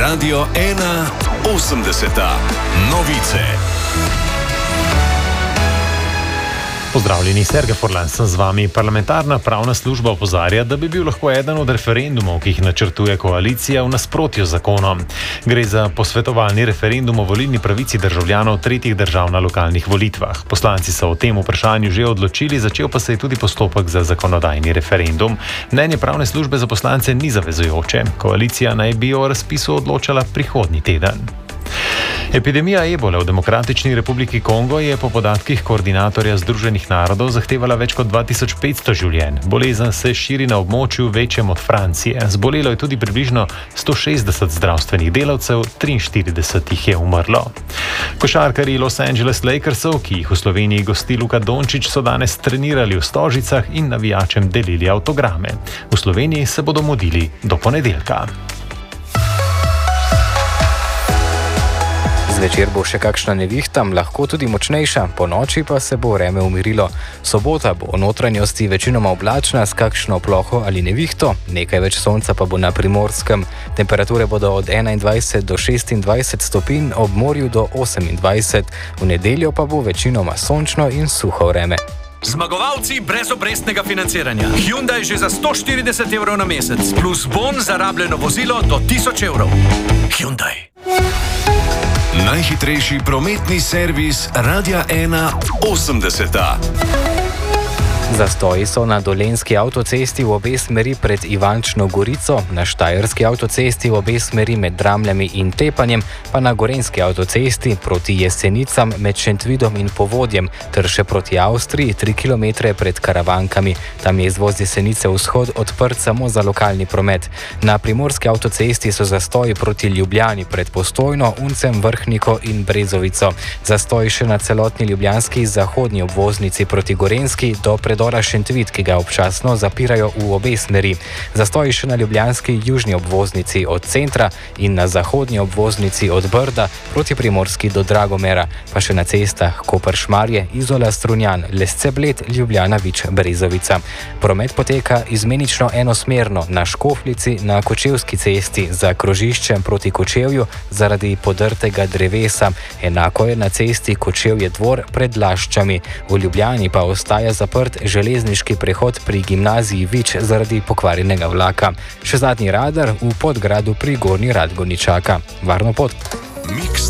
Radio 1 80. Novice. Pozdravljeni, Sergej Forlan sem z vami. Parlamentarna pravna služba opozarja, da bi bil lahko eden od referendumov, ki jih načrtuje koalicija, v nasprotju z zakonom. Gre za posvetovalni referendum o volilni pravici državljanov tretjih držav na lokalnih volitvah. Poslanci so o tem vprašanju že odločili, začel pa se je tudi postopek za zakonodajni referendum. Mnenje pravne službe za poslance ni zavezujoče. Koalicija naj bi o razpisu odločala prihodnji teden. Epidemija ebole v Demokratični republiki Kongo je po podatkih koordinatorja Združenih narodov zahtevala več kot 2500 življenj. Bolezen se širi na območju večjem od Francije. Zbolelo je tudi približno 160 zdravstvenih delavcev, 43 jih je umrlo. Košarkarji Los Angeles Lakersov, ki jih v Sloveniji gosti Luka Dončić, so danes trenirali v Stožicah in navijačem delili avtograme. V Sloveniji se bodo mudili do ponedeljka. Zvečer bo še kakšna nevihta, lahko tudi močnejša, po noči pa se bo vreme umirilo. Sobota bo v notranjosti večinoma oblačna s kakšno ploho ali nevihto, nekaj več sonca pa bo na Primorskem. Temperature bodo od 21 do 26 stopinj, ob morju do 28. V nedeljo pa bo večinoma sončno in suho vreme. Zmagovalci brezobrestnega financiranja. Hyundai že za 140 evrov na mesec, plus bon za rabljeno vozilo do 1000 evrov. Hyundai. Najhitrejši prometni servis Radia 1 80. Zastoji so na Dolenjski avtocesti v obe smeri pred Ivančno Gorico, na Štajerski avtocesti v obe smeri med Dramljami in Tepanjem, pa na Gorenjski avtocesti proti Jesenicam med Šentvidom in Povodjem, ter še proti Avstriji 3 km pred Karavankami. Tam je izvoz Jesenice vzhod odprt samo za lokalni promet. Na Primorski avtocesti so zastoji proti Ljubljani pred Postojno, Uncem, Vrhniko in Brezovico. Zastoji še na celotni ljubljanski zahodni obvoznici proti Gorenjski do predora Šentvid, ki ga občasno zapirajo v obe smeri. Zastoji še na ljubljanski južni obvoznici od centra in na zahodni obvoznici od Brda proti Primorski do Dragomera, pa še na cestah Koper-Šmarje, Izola-Strunjan, Lesce-Bled, Ljubljana-Vič-Brezovica. Promet poteka izmenično enosmerno na Škofljici, na Kočevski cesti za krožiščem proti Kočevju zaradi podrtega drevesa. Enako je na cesti Kočevje Dvor pred Laščami. V Ljubljani pa ostaja zaprt železniški prehod pri gimnaziji Vič zaradi pokvarjenega vlaka. Še zadnji radar v Podgradu pri Gornji Radgoni čaka. Varno pot!